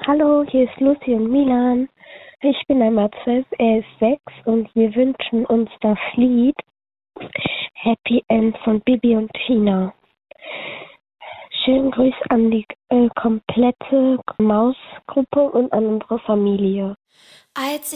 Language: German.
Hallo, hier ist Lucy und Milan. Ich bin einmal 12, er ist 6 und wir wünschen uns das Lied Happy End von Bibi und Tina. Schönen Gruß an die komplette Mausgruppe und an unsere Familie. Als